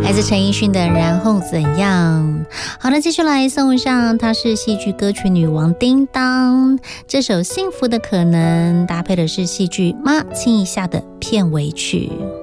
来自陈奕迅的然后怎样。好的，继续来送上，她是戏剧歌曲女王叮当，这首幸福的可能搭配的是戏剧妈亲一下的片尾曲。